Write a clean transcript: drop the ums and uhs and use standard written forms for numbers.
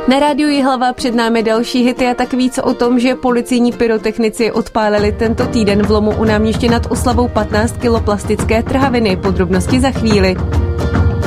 Na rádiu Jihlava před námi další hity a tak víc o tom, že policejní pyrotechnici odpálili tento týden v lomu u Náměště nad Oslavou 15 kg plastické trhaviny. Podrobnosti za chvíli.